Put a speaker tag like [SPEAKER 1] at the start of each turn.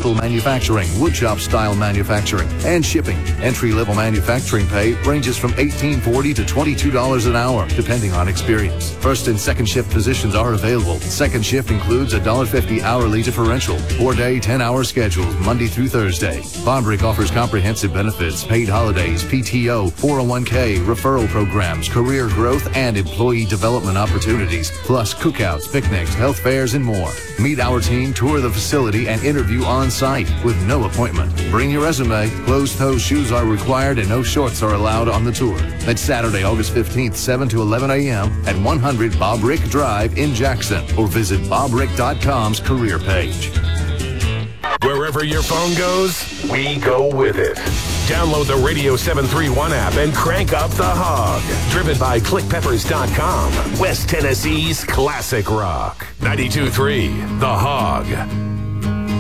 [SPEAKER 1] metal manufacturing, woodshop style manufacturing, and shipping. Entry-level manufacturing pay ranges from $18.40 to $22 an hour, depending on experience. First and second shift positions are available. Second shift includes a $1.50 hourly differential, 4-day, 10-hour schedules, Monday through Thursday. Bobrick offers comprehensive benefits, paid holidays, PTO, 401k, referral programs, career growth, and employee development opportunities, plus cookouts, picnics, health fairs, and more. Meet our team, tour the facility, and interview on site with no appointment. Bring your resume. Closed-toe shoes are required and no shorts are allowed on the tour. That's Saturday, August 15th, 7 to 11 a.m. at 100 Bob Rick Drive in Jackson, or visit bobrick.com's career page.
[SPEAKER 2] Wherever your phone goes, we go with it. Download the Radio 731 app and crank up the hog. Driven by ClickPeppers.com, West Tennessee's classic rock. 92.3 The Hog.